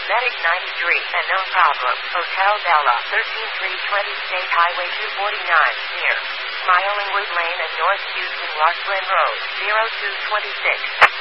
Medic 93, and no problem. Hotel Bella, 13320 State Highway 249, near Smilingwood Lane and North Houston Rockland Road, 0226.